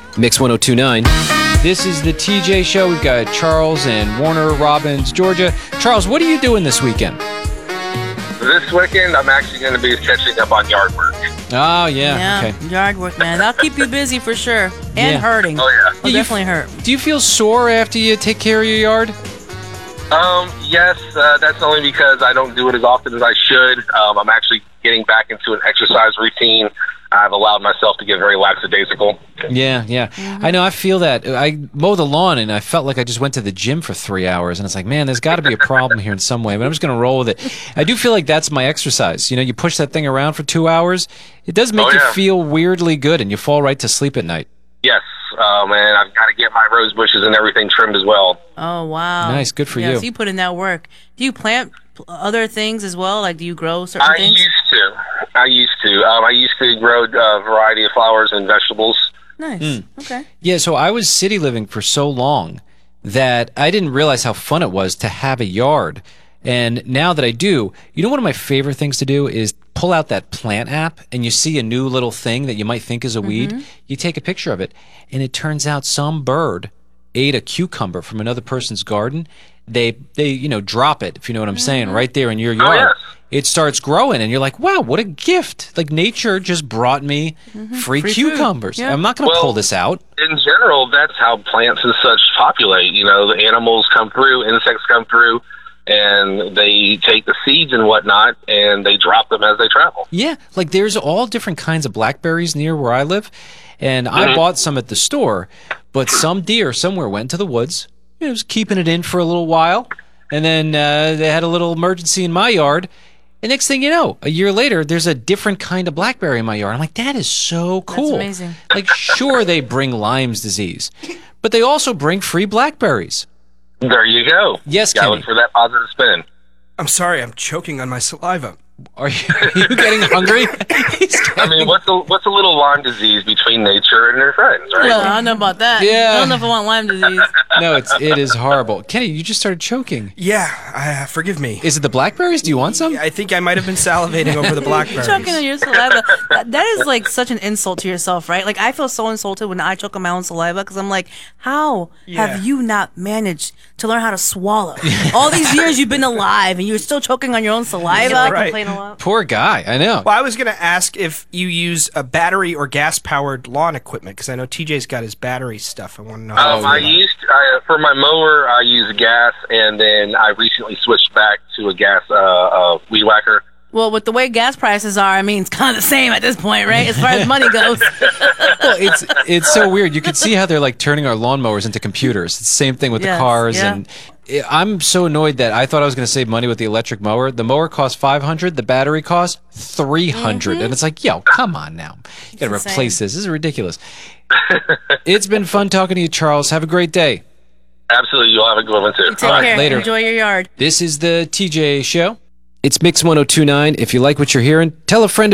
Mix 1029. This is the TJ Show. We've got Charles in Warner Robins, Georgia. Charles, what are you doing this weekend? This weekend, I'm actually going to be catching up on yard work. Oh, yeah. Okay. Yard work, man. That'll keep you busy for sure. And hurting. Oh, yeah. It'll definitely hurt. Do you feel sore after you take care of your yard? Yes, that's only because I don't do it as often as I should. I'm actually getting back into an exercise routine. I've allowed myself to get very lackadaisical. Yeah. Mm-hmm. I know, I feel that. I mow the lawn, and I felt like I just went to the gym for 3 hours, and it's like, man, there's got to be a problem here in some way, but I'm just going to roll with it. I do feel like that's my exercise. You know, you push that thing around for 2 hours, it does make you feel weirdly good, and you fall right to sleep at night. Yes, man, I've got to get my rose bushes and everything trimmed as well. Oh, wow. Nice, good for you. So you put in that work. Do you plant other things as well? Like, do you grow certain things? I used to grow a variety of flowers and vegetables. Nice. Okay. Yeah, so I was city living for so long that I didn't realize how fun it was to have a yard. And now that I do, you know, one of my favorite things to do is pull out that plant app, and you see a new little thing that you might think is a weed. You take a picture of it, and it turns out some bird ate a cucumber from another person's garden. They drop it, if you know what I'm saying, right there in your yard. Yes. It starts growing, and you're like, wow, what a gift. Like, nature just brought me free cucumbers. Yeah. I'm not going to pull this out. In general, that's how plants and such populate. You know, the animals come through, insects come through, and they take the seeds and whatnot, and they drop them as they travel. Yeah, like there's all different kinds of blackberries near where I live, and I bought some at the store, but some deer somewhere went to the woods, was keeping it in for a little while, and then they had a little emergency in my yard. And next thing you know, a year later, there's a different kind of blackberry in my yard. I'm like, that is so cool. That's amazing. Like, sure, they bring Lyme's disease, but they also bring free blackberries. There you go. Yes, Gotta Kenny. look for that positive spin. I'm sorry, I'm choking on my saliva. Are you getting hungry? I mean, what's a little Lyme disease between nature and her friends, right? Well, I don't know about that. Yeah. I don't know if I want Lyme disease. No, it is horrible. Kenny, you just started choking. Yeah, forgive me. Is it the blackberries? Do you want some? I think I might have been salivating over the blackberries. Choking on your saliva. That is like such an insult to yourself, right? Like, I feel so insulted when I choke on my own saliva because I'm like, how have you not managed to learn how to swallow? All these years you've been alive and you're still choking on your own saliva. Yeah, I right. complain a lot. Poor guy, I know. Well, I was going to ask if you use a battery or gas-powered lawn equipment, because I know TJ's got his battery stuff. I want to know. For my mower, I use gas, and then I recently switched back to a gas weed whacker. Well, with the way gas prices are, I mean, it's kind of the same at this point, right? As far as money goes. Well, it's so weird. You can see how they're like turning our lawnmowers into computers. It's the same thing with the cars. Yeah. And I'm so annoyed that I thought I was going to save money with the electric mower. The mower costs $500. The battery costs $300. And it's like, yo, come on now. You got to replace this. This is ridiculous. It's been fun talking to you, Charles. Have a great day. Absolutely. You'll have a good one, too. Take care. Later. Enjoy your yard. This is the TJ Show. It's Mix 1029. If you like what you're hearing, tell a friend.